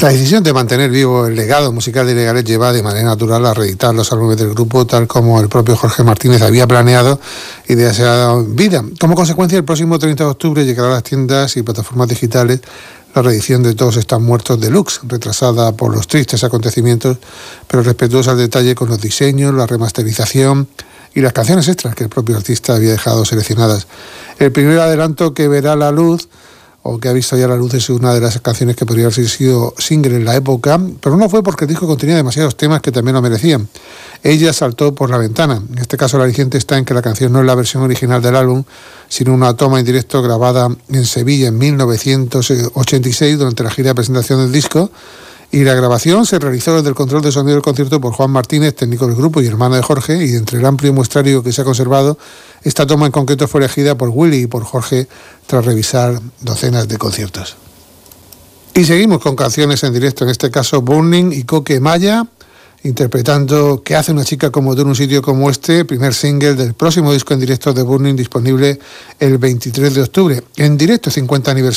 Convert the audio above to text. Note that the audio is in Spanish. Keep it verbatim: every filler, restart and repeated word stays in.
La decisión de mantener vivo el legado musical de Ilegales lleva de manera natural a reeditar los álbumes del grupo tal como el propio Jorge Martínez había planeado y deseado vida. Como consecuencia, el próximo treinta de octubre llegará a las tiendas y plataformas digitales la reedición de Todos están muertos deluxe, retrasada por los tristes acontecimientos, pero respetuosa al detalle con los diseños, la remasterización y las canciones extras que el propio artista había dejado seleccionadas. El primer adelanto que verá la luz o que ha visto ya la luz es una de las canciones que podría haber sido single en la época, pero no fue porque el disco contenía demasiados temas que también lo merecían. Ella saltó por la ventana. En este caso, el aliciente está en que la canción no es la versión original del álbum, sino una toma en directo grabada en Sevilla en mil novecientos ochenta y seis durante la gira de presentación del disco, y la grabación se realizó desde el control de sonido del concierto por Juan Martínez, técnico del grupo y hermano de Jorge, y entre el amplio muestrario que se ha conservado, esta toma en concreto fue elegida por Willy y por Jorge tras revisar docenas de conciertos. Y seguimos con canciones en directo, en este caso Burning y Coque Maya, interpretando ¿Qué hace una chica como tú en un sitio como este?, primer single del próximo disco en directo de Burning, disponible el veintitrés de octubre. En directo, cincuenta aniversario.